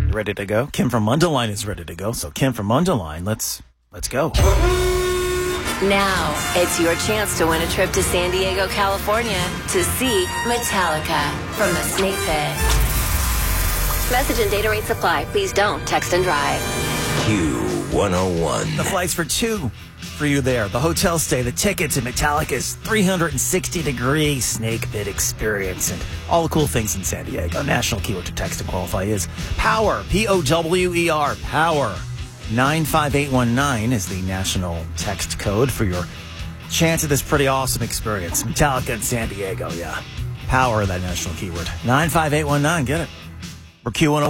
You ready to go? Kim from Mundelein is ready to go. So Kim from Mundelein, let's go. Now, it's your chance to win a trip to San Diego, California to see Metallica from the Snake Pit. Message and data rates apply. Please don't text and drive. Q101. The flights for two for you there. The hotel stay, the tickets, and Metallica's 360-degree Snake Pit experience, and all the cool things in San Diego. National keyword to text to qualify is POWER, P-O-W-E-R, POWER. 95819 is the national text code for your chance at this pretty awesome experience. Metallica in San Diego, yeah. POWER, that national keyword. 95819, get it. We're Q101.